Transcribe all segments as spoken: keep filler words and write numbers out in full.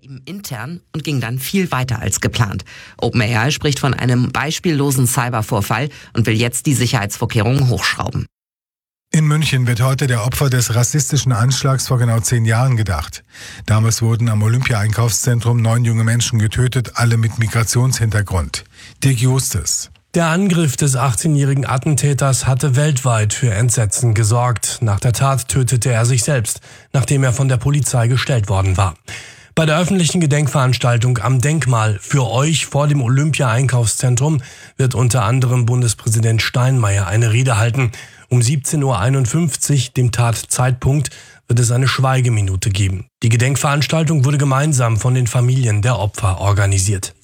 ihm intern und ging dann viel weiter als geplant. OpenAI spricht von einem beispiellosen Cybervorfall und will jetzt die Sicherheitsvorkehrungen hochschrauben. In München wird heute der Opfer des rassistischen Anschlags vor genau zehn Jahren gedacht. Damals wurden am Olympia-Einkaufszentrum neun junge Menschen getötet, alle mit Migrationshintergrund. Dirk Justus. Der Angriff des achtzehnjährigen Attentäters hatte weltweit für Entsetzen gesorgt. Nach der Tat tötete er sich selbst, nachdem er von der Polizei gestellt worden war. Bei der öffentlichen Gedenkveranstaltung am Denkmal für euch vor dem Olympia-Einkaufszentrum wird unter anderem Bundespräsident Steinmeier eine Rede halten. Um siebzehn Uhr einundfünfzig, dem Tatzeitpunkt, wird es eine Schweigeminute geben. Die Gedenkveranstaltung wurde gemeinsam von den Familien der Opfer organisiert.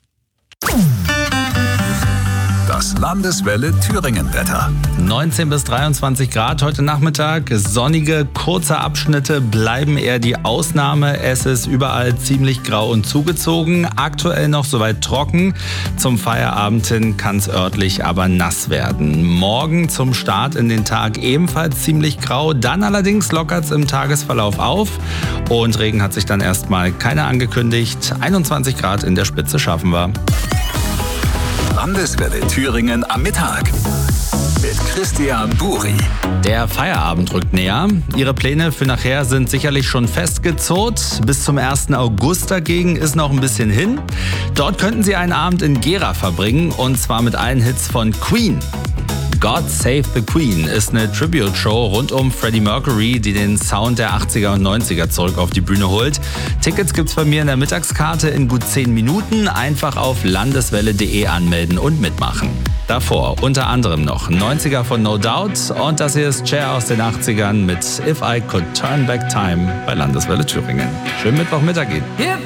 Das Landeswelle Thüringen-Wetter. neunzehn bis dreiundzwanzig Grad heute Nachmittag. Sonnige, kurze Abschnitte bleiben eher die Ausnahme. Es ist überall ziemlich grau und zugezogen. Aktuell noch soweit trocken. Zum Feierabend hin kann es örtlich aber nass werden. Morgen zum Start in den Tag ebenfalls ziemlich grau. Dann allerdings lockert es im Tagesverlauf auf. Und Regen hat sich dann erstmal keiner angekündigt. einundzwanzig Grad in der Spitze schaffen wir. Landeswelle Thüringen am Mittag mit Christian Buri. Der Feierabend rückt näher. Ihre Pläne für nachher sind sicherlich schon festgezurrt. Bis zum ersten August dagegen ist noch ein bisschen hin. Dort könnten Sie einen Abend in Gera verbringen und zwar mit allen Hits von Queen. God Save the Queen ist eine Tribute-Show rund um Freddie Mercury, die den Sound der achtziger und neunziger zurück auf die Bühne holt. Tickets gibt's bei mir in der Mittagskarte in gut zehn Minuten. Einfach auf landeswelle punkt de anmelden und mitmachen. Davor unter anderem noch neunziger von No Doubt und das hier ist Cher aus den achtzigern mit If I Could Turn Back Time bei Landeswelle Thüringen. Schönen Mittwochmittag Ihnen.